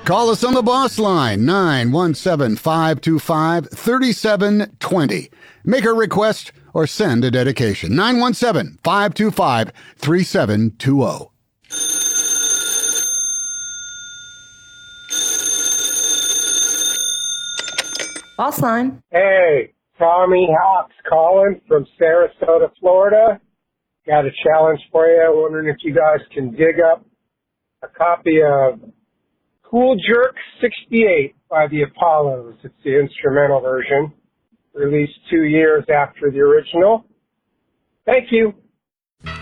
Call us on the boss line, 917-525-3720. Make a request or send a dedication, 917-525-3720. Boss line. Hey, Tommy Hawks calling from Sarasota, Florida. Got a challenge for you. Wondering if you guys can dig up a copy of Cool Jerk 68 by the Apollos. It's the instrumental version, released 2 years after the original. Thank you.